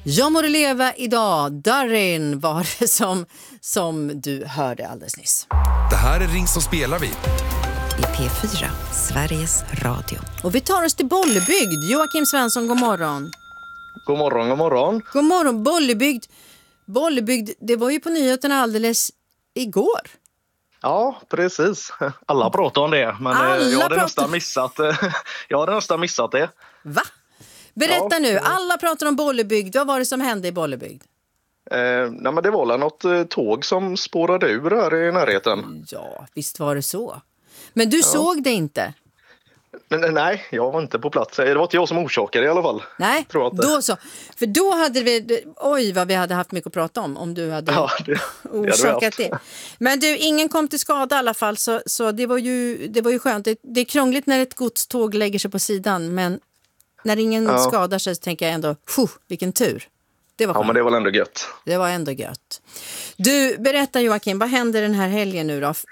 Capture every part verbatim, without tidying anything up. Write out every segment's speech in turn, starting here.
Jag må leva idag. Darin var det som, som du hörde alldeles nyss. Det här är Ring som spelar vi. I P fyra, Sveriges Radio. Och vi tar oss till Bollebygd. Joakim Svensson, god morgon. God morgon, god morgon. God morgon, Bollebygd. Bollebygd, det var ju på nyheterna alldeles igår. Ja, precis. Alla pratar om det, men Alla jag hade pratar... nästan missat jag hade nästan missat det. Va? Berätta ja. nu, alla pratar om Bollebygd. Vad var det som hände i Bollebygd? Eh, nej, men det var något eh, tåg som spårade ur här i närheten. Ja, visst var det så. Men du ja. såg det inte? Men, nej, jag var inte på plats. Det var inte jag som orsakade i alla fall. Nej, tror att det... då så. För då hade vi, oj vad vi hade haft mycket att prata om om du hade ja, det, orsakat det. Men du, ingen kom till skada i alla fall, så, så det, var ju, det var ju skönt. Det, det är krångligt när ett godståg lägger sig på sidan, men när ingen ja. skadar sig så tänker jag ändå, vilken tur. Det var ja, men det var ändå gött. Det var ändå gött. Du, berätta Joakim, vad händer den här helgen nu då?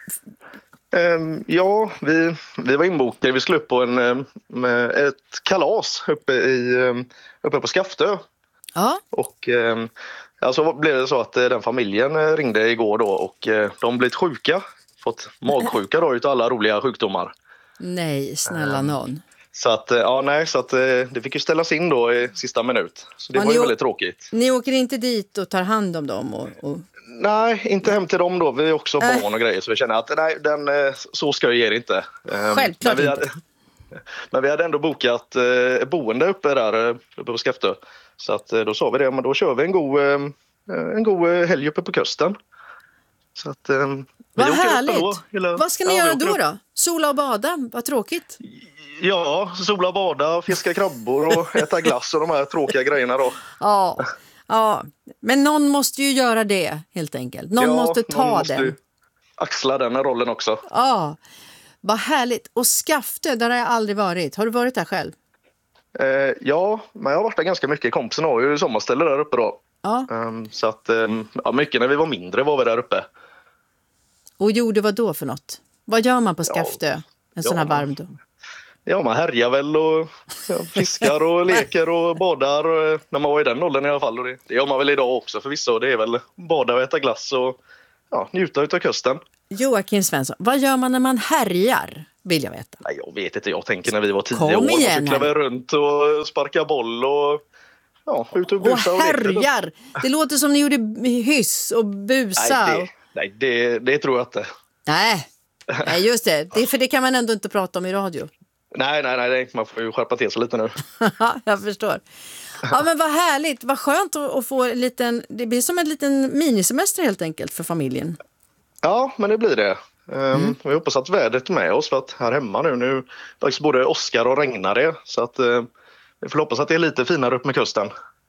Um, ja, vi, vi var inbokade. Vi skulle upp på en, um, ett kalas uppe, i, um, uppe på Skaftö. Ja. Och um, ja, så blev det så att uh, den familjen uh, ringde igår då och uh, de blivit sjuka. Fått magsjuka då utav alla roliga sjukdomar. Nej, snälla um, någon. Så att, ja, nej, så att det fick ju ställas in då i sista minut. Så det ja, var ju väldigt tråkigt. Ni åker inte dit och tar hand om dem? Och, och... Nej, inte hem till dem då. Vi är också äh. barn och grejer. Så vi känner att nej, den, så ska jag ge det inte. Självklart men vi inte. Hade, men vi hade ändå bokat eh, boende uppe där uppe på Skaftö. Så att, då sa vi det, men då kör vi en god, en god helg uppe på kusten. Så att, vad härligt! Då, hela, vad ska ni ja, göra då då? Sola och bada? Vad tråkigt. Ja, sola och bada, fiska krabbor och äta glass och de här tråkiga grejerna då. Ja, ja, men någon måste ju göra det helt enkelt. Någon ja, måste ta någon måste den. Axla den här rollen också. Ja, vad härligt. Och Skaftö, där har jag aldrig varit. Har du varit där själv? Eh, ja, men jag har varit där ganska mycket. Kompisen har ju sommarställe där uppe då. Ja. Um, så att, um, ja, mycket när vi var mindre var vi där uppe. Och gjorde vad då för något? Vad gör man på Skaftö? En ja, sån här ja, varm då? Ja, man härjar väl och ja, fiskar och leker och badar och, när man var i den åldern i alla fall. Och det, det gör man väl idag också förvisso. Det är väl bada och äta glass och ja, njuta utav kusten. Joakim Svensson, vad gör man när man härjar? Vill jag veta. Nej, jag vet inte. Jag tänker när vi var tio Kom år och igen, cyklade runt och sparka boll och ja, ut och busa. Och härjar! Och det låter som ni gjorde hyss och busa. Nej, det, nej, det, det tror jag inte. Nej. Nej, just det. det. För det kan man ändå inte prata om i radio. Nej, nej, nej. Man får ju skärpa till sig lite nu. Jag förstår. Ja, men vad härligt. Vad skönt att få en liten... Det blir som en liten minisemester helt enkelt för familjen. Ja, men det blir det. Mm. Um, vi hoppas att vädret är med oss för att här hemma nu, nu faktiskt både åskar och regnar det. Så att uh, vi får hoppas att det är lite finare upp med kusten.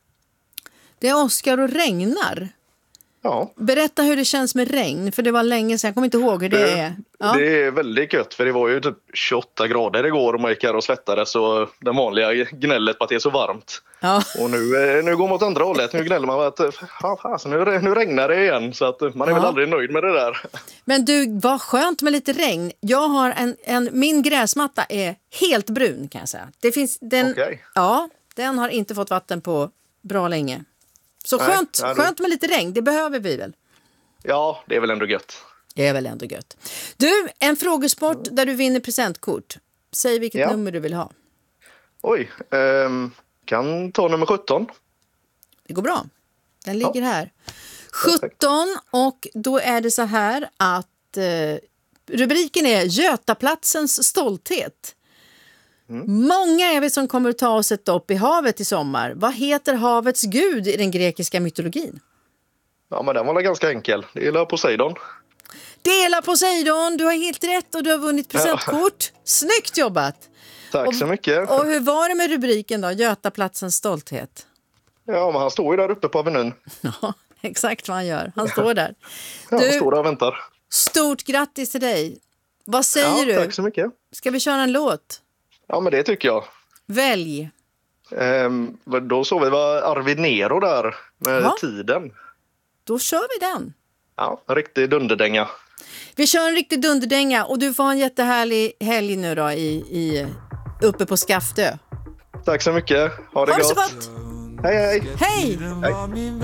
Det är åskar och regnar. Ja. Berätta hur det känns med regn, för det var länge sedan. Jag kommer inte ihåg hur det, det är. Ja. Det är väldigt gött, för det var ju typ tjugoåtta grader igår och man gick här och svettades. Så det vanliga gnället på att det är så varmt. Ja. Och nu, nu går man åt andra hållet. Nu gnäller man att alltså, nu, nu regnar det igen. Så att man är ja. väl aldrig nöjd med det där. Men du, vad skönt med lite regn. Jag har en, en, min gräsmatta är helt brun kan jag säga. Det finns, den, okay. Ja, den har inte fått vatten på bra länge. Så nej, skönt, nej, skönt med lite regn, det behöver vi väl? Ja, det är väl ändå gött. Det är väl ändå gött. Du, en frågesport mm. där du vinner presentkort. Säg vilket ja. nummer du vill ha. Oj, um, kan ta nummer sjutton. Det går bra. Den ligger ja. här. sjutton och då är det så här att eh, rubriken är Götaplatsens stolthet. Mm. Många är vi som kommer att ta oss ett dopp i havet i sommar. Vad heter havets gud i den grekiska mytologin? Ja, men den var ganska enkel. Det är Poseidon. Det är Poseidon. Du har helt rätt och du har vunnit presentkort. Ja. Snyggt jobbat! Tack och, så mycket. Och hur var det med rubriken då? Götaplatsens stolthet. Ja, men han står ju där uppe på avenyn. Ja, exakt vad han gör. Han står där. Ja, du, han står där och väntar. Stort grattis till dig. Vad säger ja, du? Tack så mycket. Ska vi köra en låt? Ja, men det tycker jag. Välj. Ehm, då såg vi var Arvid Nero där med ja. tiden. Då kör vi den. Ja, en riktig dunderdänga. Vi kör en riktig dunderdänga och du får en jättehärlig helg nu då i, i, uppe på Skaftö. Tack så mycket. Ha det, ha det gott. så gott. Hej, hej! Hej! Hej!